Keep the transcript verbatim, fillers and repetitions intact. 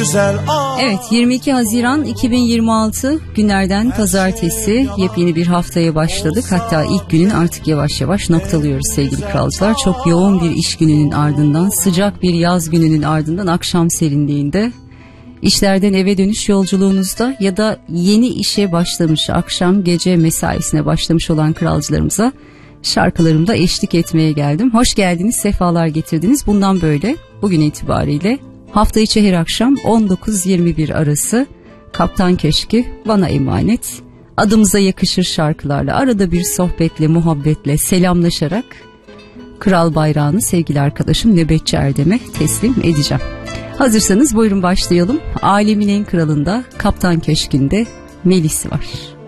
güzel. Aa. Evet, yirmi iki Haziran iki bin yirmi altı günlerden pazartesi, yepyeni bir haftaya başladık. Hatta ilk günün artık yavaş yavaş noktalıyoruz sevgili kralcılar. Çok yoğun bir iş gününün ardından, sıcak bir yaz gününün ardından, akşam serinliğinde, İşlerden eve dönüş yolculuğunuzda ya da yeni işe başlamış, akşam gece mesaisine başlamış olan kralcılarımıza şarkılarımda eşlik etmeye geldim. Hoş geldiniz, sefalar getirdiniz. Bundan böyle bugün itibariyle hafta içi her akşam on dokuz yirmi bir arası Kaptan Köşkü bana emanet. Adımıza yakışır şarkılarla, arada bir sohbetle, muhabbetle, selamlaşarak kral bayrağını sevgili arkadaşım Nöbetçi Erdem'e teslim edeceğim. Hazırsanız buyurun başlayalım. Alemin en kralında, Kaptan Köşkü'nde Melis var.